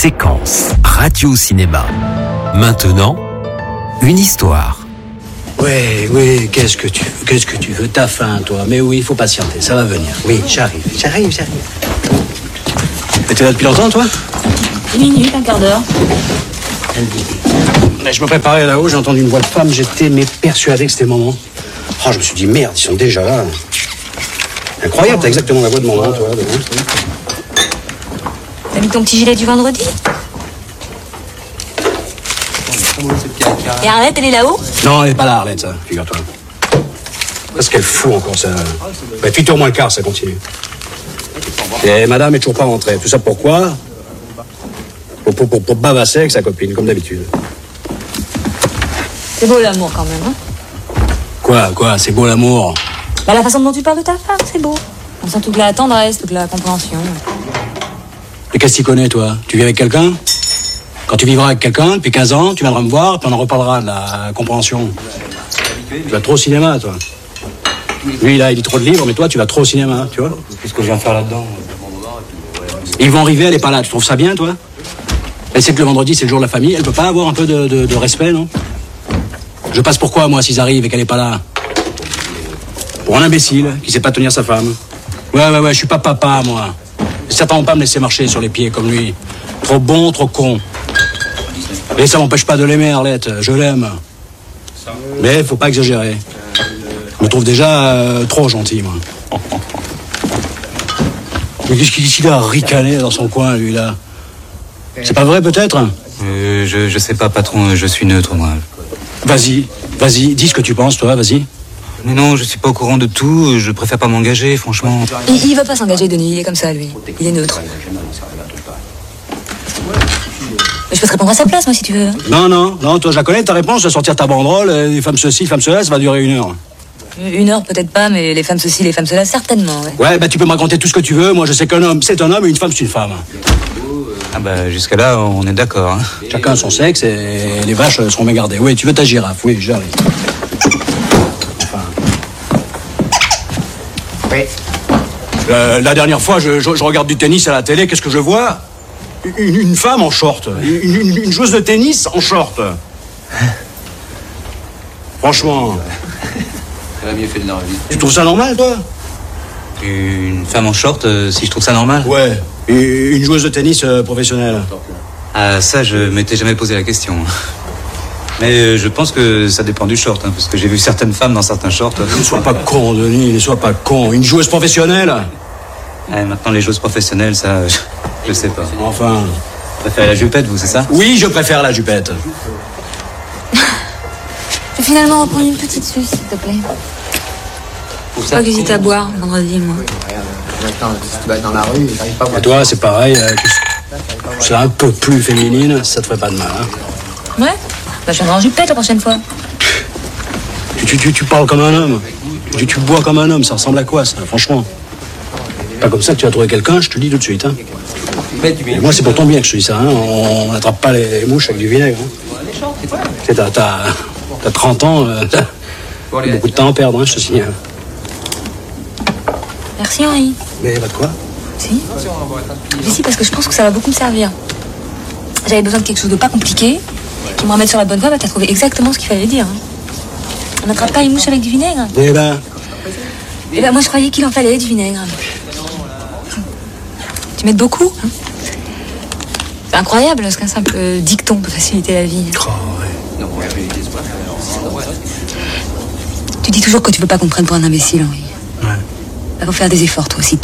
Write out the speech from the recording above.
Séquence radio-cinéma. Maintenant, une histoire. Oui, qu'est-ce que tu veux? T'as faim, toi? Mais oui, il faut patienter, ça va venir. Oui, j'arrive. Et t'es là depuis longtemps, toi? 10 minutes, un quart d'heure. Je me préparais là-haut, j'ai entendu une voix de femme, j'étais persuadé que c'était maman. Oh, je me suis dit, merde, ils sont déjà là. Incroyable, t'as exactement la voix de maman, toi. T'as mis ton petit gilet du vendredi? Et Arlette, elle est là-haut? Non, elle est pas là, Arlette, ça, figure-toi. Qu'est-ce qu'elle fout encore, ça? Bah, 8h moins le quart, ça continue. Et madame est toujours pas rentrée. Tout ça pourquoi? Pour bavasser avec sa copine, comme d'habitude. C'est beau l'amour quand même, hein? Quoi? C'est beau l'amour? Bah la façon dont tu parles de ta femme, c'est beau. On sent toute la tendresse, toute la compréhension. Et qu'est-ce que tu connais, toi? Tu vis avec quelqu'un? Quand tu vivras avec quelqu'un, depuis 15 ans, tu viendras me voir, puis on en reparlera de la compréhension. Tu vas trop au cinéma, toi. Lui, là, il lit trop de livres, mais toi, tu vas trop au cinéma, tu vois? Qu'est-ce que je viens faire là-dedans? Ils vont arriver, elle est pas là. Tu trouves ça bien, toi? Elle sait que le vendredi, c'est le jour de la famille. Elle peut pas avoir un peu de respect, non? Je passe pourquoi, moi, s'ils arrivent et qu'elle est pas là? Pour un imbécile qui sait pas tenir sa femme. Ouais, je suis pas papa, moi. Certains vont pas me laisser marcher sur les pieds comme lui. Trop bon, trop con. Et ça m'empêche pas de l'aimer, Arlette. Je l'aime. Mais faut pas exagérer. Je me trouve déjà trop gentil, moi. Mais qu'est-ce qu'il a ricané dans son coin, lui, là? C'est pas vrai, peut-être? Je sais pas, patron, je suis neutre, moi. Vas-y, dis ce que tu penses, toi, vas-y. Mais non, je suis pas au courant de tout, je préfère pas m'engager, franchement. Il va pas s'engager, Denis, il est comme ça, lui. Il est neutre. Mais je peux te répondre à sa place, moi, si tu veux. Non, toi, je la connais, ta réponse, de sortir ta banderole, les femmes ceci, femmes cela, ça va durer 1 heure. 1 heure, peut-être pas, mais les femmes ceci, les femmes cela, certainement, ouais. Ouais, bah tu peux me raconter tout ce que tu veux, moi je sais qu'un homme, c'est un homme et une femme, c'est une femme. Ah bah, jusqu'à là, on est d'accord, hein. Chacun son sexe et les vaches seront bien gardées. Oui, tu veux ta girafe, oui, j'arrive. Enfin... Oui. La dernière fois, je regarde du tennis à la télé, qu'est-ce que je vois? Une femme en short. Une joueuse de tennis en short. Franchement... Elle a mieux fait de leur vie. Tu trouves ça normal, toi? Une femme en short, si je trouve ça normal? Ouais. Et une joueuse de tennis professionnelle. Ah, ça, je m'étais jamais posé la question. Mais je pense que ça dépend du short, hein, parce que j'ai vu certaines femmes dans certains shorts. Ne sois pas con, Denis, ne sois pas con. Une joueuse professionnelle? Maintenant, les joueuses professionnelles, ça, je sais pas. Enfin... Vous préférez la jupette, vous, c'est ça? Oui, je préfère la jupette. Je vais finalement reprendre une petite suce, s'il te plaît. Faut pas que j'hésite à boire vendredi, moi. Maintenant, si tu vas dans la rue, t'arrives pas à boire. Et toi, c'est pareil, tu seras un peu plus féminine, ça te ferait pas de mal, hein? Ouais? Bah, je viendrai en jupette la prochaine fois. Tu parles comme un homme. Tu bois comme un homme, ça ressemble à quoi, ça, franchement? Pas comme ça que tu vas trouver quelqu'un, je te le dis tout de suite, hein? Et moi, c'est pour ton bien que je te dis ça, hein? On n'attrape pas les mouches avec du vinaigre, hein? T'as 30 ans, t'as beaucoup de temps à perdre, hein, je te signale. Merci, Henri. Mais pas de quoi? Si. Mais si, parce que je pense que ça va beaucoup me servir. J'avais besoin de quelque chose de pas compliqué, qui me remette sur la bonne voie, bah t'as trouvé exactement ce qu'il fallait dire. Hein. On n'attrape pas les mouches avec du vinaigre. Eh ben, moi je croyais qu'il en fallait du vinaigre. Tu m'aides beaucoup, hein. C'est incroyable ce qu'un simple dicton peut faciliter la vie. oh, ouais. Tu dis toujours que tu veux pas qu'on prenne pour un imbécile, Henri. Ouais. Bah, faut faire des efforts, toi aussi, de